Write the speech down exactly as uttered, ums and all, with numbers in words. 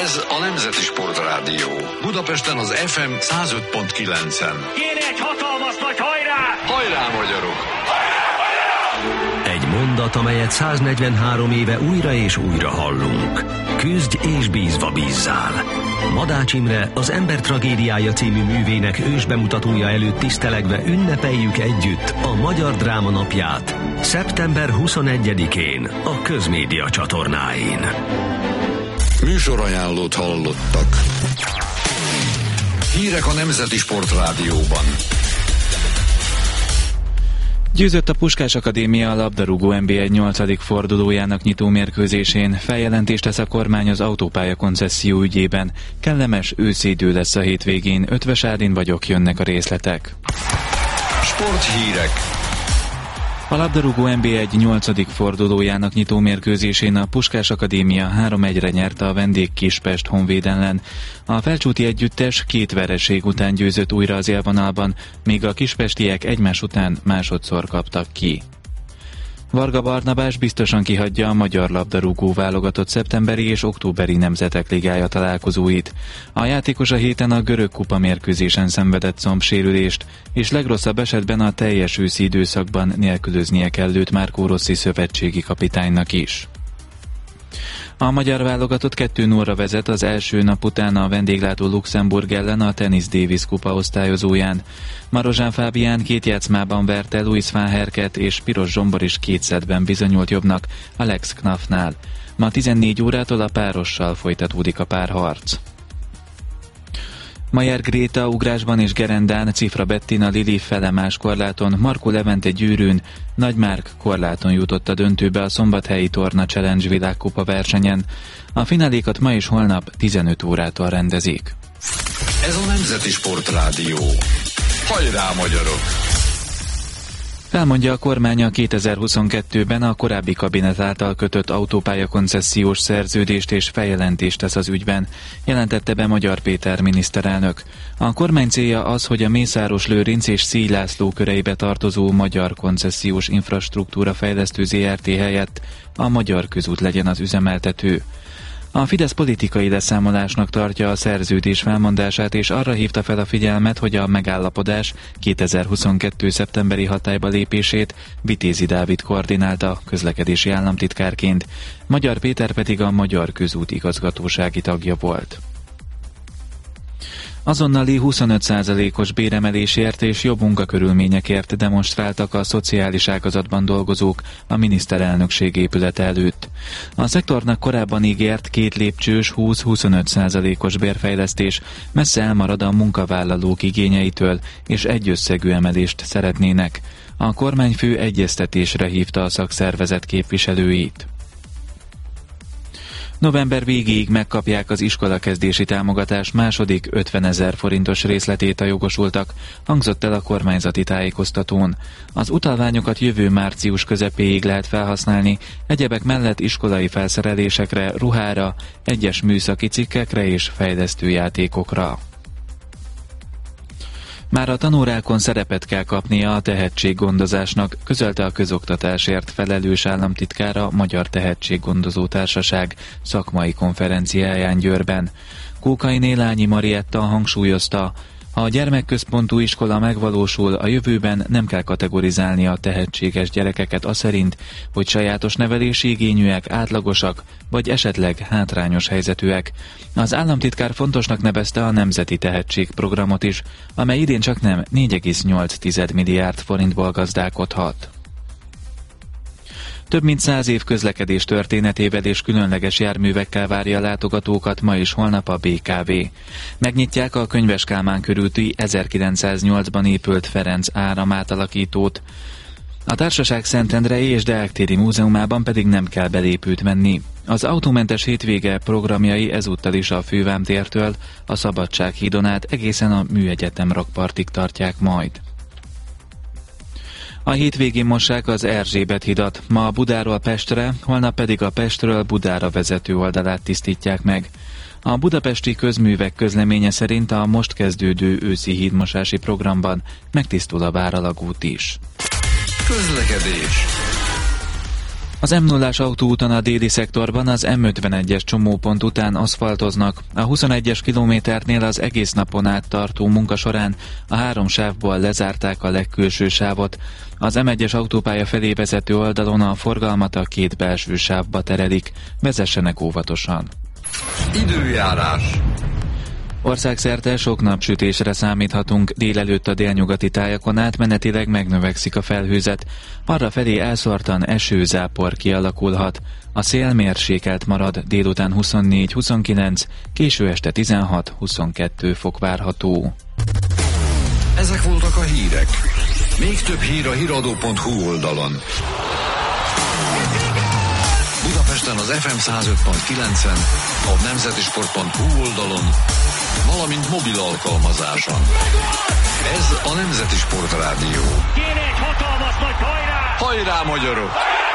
Ez a Nemzeti Sportrádió. Budapesten az ef em száz öt pont kilencen. Kéne egy hatalmas nagy hajrá! Hajrá, magyarok! Egy mondat, amelyet száznegyvenhárom éve újra és újra hallunk. Küzdj és bízva bízzál. Madács Imre, az Ember tragédiája című művének ősbemutatója előtt tisztelegve ünnepeljük együtt a Magyar Dráma Napját szeptember huszonegyedikén a Közmédia csatornáin. Műsorajánlót hallottak. Hírek a Nemzeti Sportrádióban. Győzött a Puskás Akadémia a labdarúgó en bé egy nyolcadik fordulójának nyitó mérkőzésén. Feljelentést tesz a kormány az autópálya koncesszió ügyében. Kellemes őszi idő lesz a hétvégén. Ötvös Ádin vagyok, jönnek a részletek. Sporthírek. A labdarúgó en bé egy nyolcadik fordulójának nyitó mérkőzésén a Puskás Akadémia három egyre nyerte a vendég Kispest Honvéd ellen. A felcsúti együttes két vereség után győzött újra az élvonalban, míg a kispestiek egymás után másodszor kaptak ki. Varga Barnabás biztosan kihagyja a magyar labdarúgó válogatott szeptemberi és októberi Nemzetek Ligája találkozóit. A játékos a héten a görög kupa mérkőzésen szenvedett combsérülést, és legrosszabb esetben a teljes őszi időszakban nélkülöznie kell őt Márkó Rossi szövetségi kapitánynak is. A magyar válogatott kettő nullra vezet az első nap után a vendéglátó Luxemburg ellen a Tennis Davis kupa osztályozóján. Marozsán Fábián két játszmában verte Louis van Herket, és Piros Zsombor is két szettben bizonyult jobbnak Alex Knafnál. Ma tizennégy órától a párossal folytatódik a párharc. Majer Gréta ugrásban és gerendán, Cifra Bettina Lili felemás korláton, Markó Levente gyűrűn, Nagy Márk korláton jutott a döntőbe a Szombathelyi Torna Challenge világkupa versenyen. A finálékat ma és holnap tizenöt órától rendezik. Ez a Nemzeti Sportrádió. Hajrá, magyarok! Felmondja a kormány a kétezer-huszonkettőben a korábbi kabinet által kötött autópálya koncessziós szerződést, és feljelentést tesz az ügyben, jelentette be Magyar Péter miniszterelnök. A kormány célja az, hogy a Mészáros Lőrinc és Szíj László köreibe tartozó Magyar Koncessziós Infrastruktúra Fejlesztő zé er té helyett a Magyar Közút legyen az üzemeltető. A Fidesz politikai leszámolásnak tartja a szerződés felmondását, és arra hívta fel a figyelmet, hogy a megállapodás kétezer-huszonkettő szeptemberi hatályba lépését Vitézi Dávid koordinálta közlekedési államtitkárként, Magyar Péter pedig a Magyar Közút igazgatósági tagja volt. Azonnali huszonöt százalékos béremelésért és jobb munkakörülményekért demonstráltak a szociális ágazatban dolgozók a miniszterelnökség épülete előtt. A szektornak korábban ígért két lépcsős húsz-huszonöt százalékos bérfejlesztés messze elmarad a munkavállalók igényeitől, és egyösszegű emelést szeretnének. A kormányfő egyeztetésre hívta a szakszervezet képviselőit. November végéig megkapják az iskolakezdési támogatás második ötvenezer forintos részletét a jogosultak, hangzott el a kormányzati tájékoztatón. Az utalványokat jövő március közepéig lehet felhasználni, egyebek mellett iskolai felszerelésekre, ruhára, egyes műszaki cikkekre és fejlesztőjátékokra. Már a tanórákon szerepet kell kapnia a tehetséggondozásnak, közölte a közoktatásért felelős államtitkára Magyar Tehetséggondozó Társaság szakmai konferenciáján Győrben. Kókai Nélányi Marietta hangsúlyozta, ha a gyermekközpontú iskola megvalósul, a jövőben nem kell kategorizálni a tehetséges gyerekeket aszerint, hogy sajátos nevelési igényűek, átlagosak, vagy esetleg hátrányos helyzetűek. Az államtitkár fontosnak nevezte a Nemzeti Tehetségprogramot is, amely idén csaknem négy egész nyolc milliárd forintból gazdálkodhat. Több mint száz év közlekedés történetével és különleges járművekkel várja a látogatókat ma és holnap a bé ká vé. Megnyitják a Könyves Kálmán körúti ezerkilencszáznyolcban épült Ferenc áramátalakítót. A társaság Szentendrei és Deák téri múzeumában pedig nem kell belépőt venni. Az autómentes hétvége programjai ezúttal is a Fővámtértől a Szabadsághídon át egészen a Műegyetem rakpartig tartják majd. A hétvégén mossák az Erzsébet hidat, ma Budáról Pestre, holnap pedig a Pestről Budára vezető oldalát tisztítják meg. A budapesti közművek közleménye szerint a most kezdődő őszi hídmosási programban megtisztul a Váralagút is. Közlekedés. Az em nullás autóúton a déli szektorban az em ötvenegyes csomópont után aszfaltoznak. A huszonegyes kilométernél az egész napon át tartó munka során a három sávból lezárták a legkülső sávot. Az em egyes autópálya felé vezető oldalon a forgalmat a két belső sávba terelik. Vezessenek óvatosan. Időjárás. Országszerte sok napsütésre számíthatunk, délelőtt a délnyugati tájakon átmenetileg megnövekszik a felhőzet, arrafelé elszórtan esőzápor kialakulhat. A szél mérsékelt marad, délután huszonnégy-huszonkilenc, késő este tizenhat-huszonkettő fok várható. Ezek voltak a hírek. Még több hír a híradó pont hu oldalon. Budapesten az ef em száz öt pont kilencen, a nemzetisport pont hu oldalon, valamint mobil alkalmazáson. Ez a Nemzeti Sport Rádió. Kéne egy hatalmas nagy hajrá! Hajrá, magyarok!